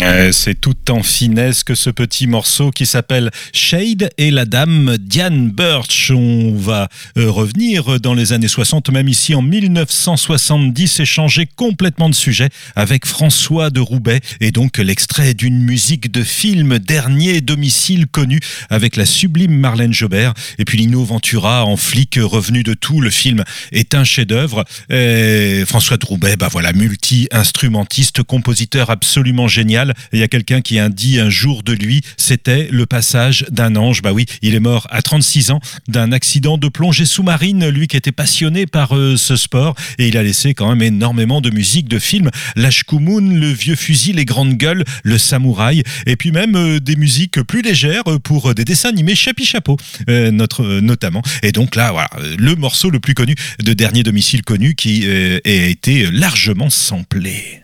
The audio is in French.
C'est tout en finesse que ce petit morceau qui s'appelle Shade et la dame Diane Birch. On va revenir dans les années 60, même ici en 1970, et changer complètement de sujet avec François de Roubaix et donc l'extrait d'une musique de film, Dernier domicile connu, avec la sublime Marlène Jobert et puis Lino Ventura en flic revenu de tout. Le film est un chef-d'œuvre. Et François de Roubaix, voilà, multi-instrumentiste, compositeur absolument génial. Il y a quelqu'un qui a dit un jour de lui, c'était le passage d'un ange. Oui, il est mort à 36 ans d'un accident de plongée sous-marine, lui qui était passionné par ce sport, et il a laissé quand même énormément de musique de films, L'Ashkumun, Le Vieux Fusil, Les Grandes Gueules, Le Samouraï, et puis même des musiques plus légères pour des dessins animés Chapi Chapeau, notamment. Et donc là, voilà, le morceau le plus connu de Dernier domicile connu qui a été largement samplé.